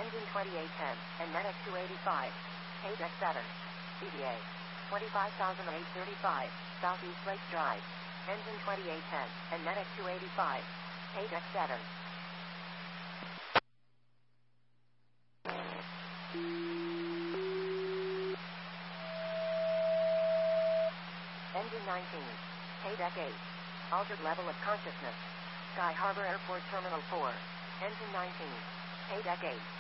Engine 2810, and NetX 285. Page X7. CDA. 25,835, Southeast Lakes Drive. Engine 2810, and NetX 285. Page X7. Engine 19. Page X8. Altered level of consciousness. Sky Harbor Airport Terminal 4. Engine 19. Page X8.